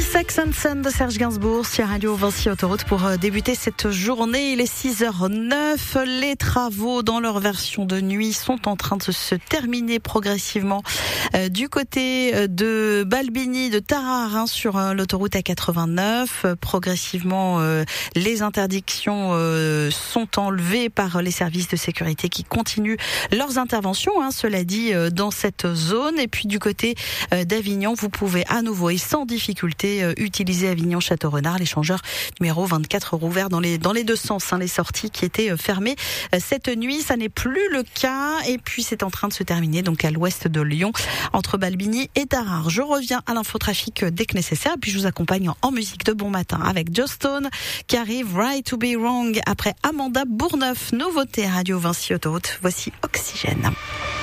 Sex and Sun de Serge Gainsbourg sur Radio Vinci Autoroute pour débuter cette journée. Il est 6h09. Les travaux dans leur version de nuit sont en train de se terminer progressivement du côté de Balbigny, de Tarare, sur l'autoroute A89. Progressivement, les interdictions sont enlevées par les services de sécurité qui continuent leurs interventions, cela dit, dans cette zone. Et puis du côté d'Avignon, vous pouvez à nouveau et sans difficulté utiliser Avignon-Château-Renard, l'échangeur numéro 24 rouvert dans les deux sens, les sorties qui étaient fermées cette nuit. Ça n'est plus le cas et puis c'est en train de se terminer donc à l'ouest de Lyon, entre Balbigny et Tarare. Je reviens à l'infotrafic dès que nécessaire, puis je vous accompagne en musique de bon matin avec Joe Stone qui arrive, Right to be Wrong, après Amanda Bourneuf. Nouveauté Radio Vinci Autoroute, voici Oxygène.